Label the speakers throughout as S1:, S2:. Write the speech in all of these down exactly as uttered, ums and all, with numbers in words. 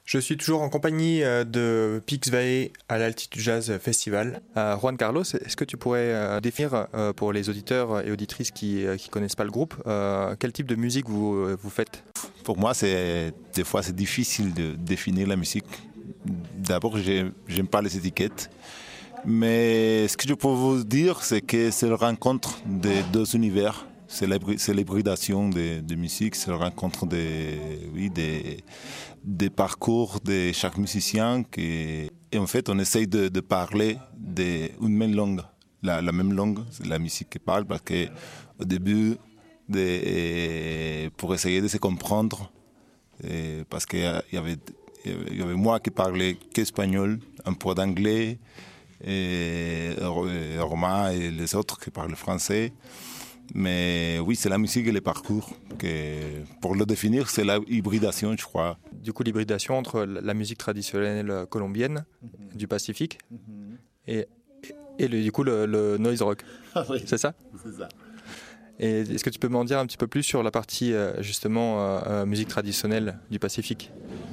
S1: Je suis toujours en compagnie de Pixvae à l'Altitude Jazz Festival. Euh, Juan Carlos, est-ce que tu pourrais euh, définir euh, pour les auditeurs et auditrices qui ne euh, connaissent pas le groupe, euh, quel type de musique vous, vous faites?
S2: Pour moi, c'est, des fois, c'est difficile de définir la musique. D'abord, je n'aime pas les étiquettes. Mais ce que je peux vous dire, c'est que c'est la rencontre des deux univers. C'est l'hybridation de, de musique, c'est la rencontre des, oui, des, des parcours de chaque musicien. Qui, et en fait, on essaye de, de parler de, une même langue. La, la même langue, c'est la musique qui parle, parce qu'au début, de, pour essayer de se comprendre, et parce qu'il y avait, il y avait moi qui parlais qu'espagnol, un peu d'anglais, et, et Romain et les autres qui parlent français. Mais oui, c'est la musique et les parcours. Que, pour le définir, c'est la hybridation, je crois.
S1: Du coup, l'hybridation entre la musique traditionnelle colombienne mm-hmm. du Pacifique mm-hmm. et, et le, du coup le, le noise rock.
S2: Ah oui,
S1: c'est ça?
S2: C'est ça.
S1: Et est-ce que tu peux m'en dire un petit peu plus sur la partie justement euh, musique traditionnelle du Pacifique?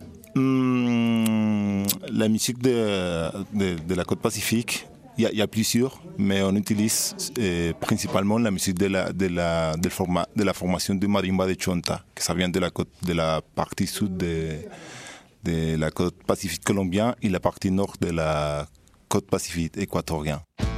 S2: Hum, la musique de, de, de la côte Pacifique, il y, y a plusieurs, mais on utilise euh, principalement la musique de la, de, la, de, forma, de la formation du marimba de Chonta, que ça vient de la, côte, de la partie sud de, de la côte Pacifique colombienne et la partie nord de la côte Pacifique équatorienne.